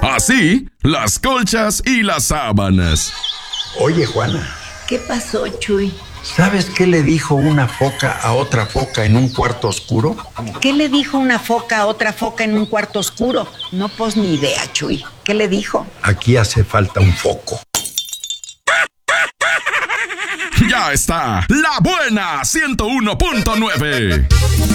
Así, las colchas y las sábanas. Oye, Juana. ¿Qué pasó, Chuy? ¿Sabes qué le dijo una foca a otra foca en un cuarto oscuro? ¿Qué le dijo una foca a otra foca en un cuarto oscuro? No, pues ni idea, Chuy. ¿Qué le dijo? Aquí hace falta un foco. Ya está, La Buena 101.9.